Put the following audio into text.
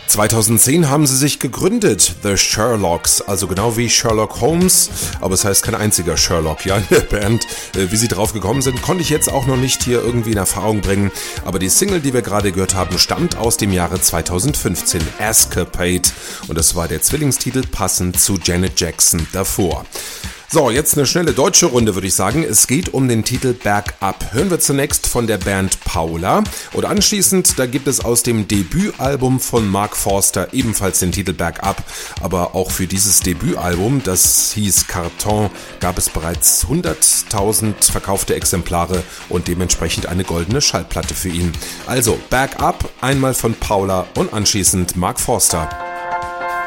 2010 haben sie sich gegründet, The Sherlocks, also genau wie Sherlock Holmes, aber es heißt kein einziger Sherlock, ja, in der Band. Wie sie drauf gekommen sind, konnte ich jetzt auch noch nicht hier irgendwie in Erfahrung bringen, aber die Single, die wir gerade gehört haben, stammt aus dem Jahre 2015, Escapade, und das war der Zwillingstitel passend zu Janet Jackson davor. So, jetzt eine schnelle deutsche Runde, würde ich sagen. Es geht um den Titel Bergab. Hören wir zunächst von der Band Paula und anschließend, da gibt es aus dem Debütalbum von Mark Forster ebenfalls den Titel Bergab. Aber auch für dieses Debütalbum, das hieß Karton, gab es bereits 100.000 verkaufte Exemplare und dementsprechend eine goldene Schallplatte für ihn. Also Bergab, einmal von Paula und anschließend Mark Forster.